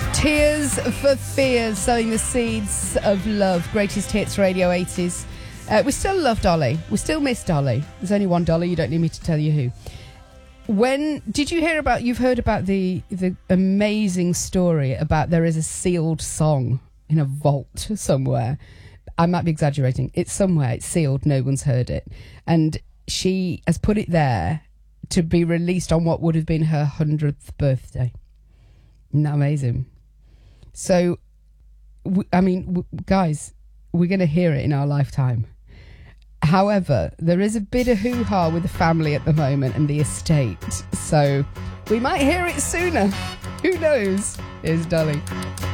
Tears for Fears, sowing the seeds of love. Greatest hits, Radio 80s. We still love Dolly. We still miss Dolly. There's only one Dolly. You don't need me to tell you who. Did you hear about? You've heard about the amazing story about there is a sealed song in a vault somewhere. I might be exaggerating. It's somewhere. It's sealed. No one's heard it, and she has put it there to be released on what would have been her 100th birthday. Isn't that amazing? So, guys, we're going to hear it in our lifetime. However, there is a bit of hoo-ha with the family at the moment and the estate. So, we might hear it sooner. Who knows? Here's Dolly.